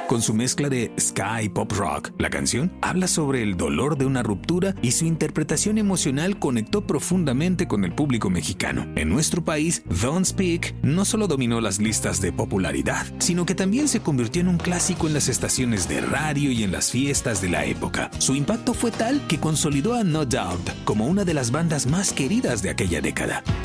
Con su mezcla de ska y pop rock, la canción habla sobre el dolor de una ruptura y su interpretación emocional conectó profundamente con el público mexicano. En nuestro país, Don't Speak no solo dominó las listas de popularidad, sino que también se convirtió en un clásico en las estaciones de radio y en las fiestas de la época. Su impacto fue tal que consolidó a No Doubt como una de las bandas más queridas de aquella década.